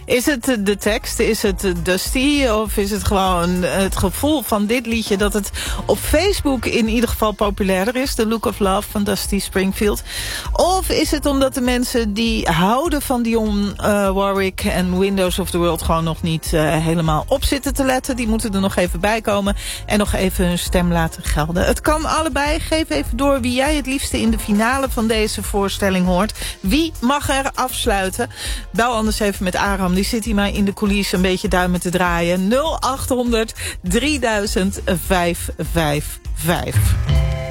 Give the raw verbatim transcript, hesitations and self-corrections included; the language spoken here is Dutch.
Is het de tekst? Is het Dusty? Of is het gewoon het gevoel van dit liedje dat het op Facebook in ieder geval populairder is? The Look of Love van Dusty Springfield. Of is het omdat de mensen die houden van Dionne uh, Warwick en Windows of the World gewoon nog niet uh, helemaal op zitten te letten? Die moeten er nog even bij komen en nog even hun stem laten gelden. Het kan allebei. Geef even door wie jij het liefste in de finale van deze voorstelling hoort. Wie mag er afsluiten? Bel anders even met Aram. Die zit hier maar in de coulissen een beetje duimen te draaien. nul acht honderd drieduizend vijf vijf vijf.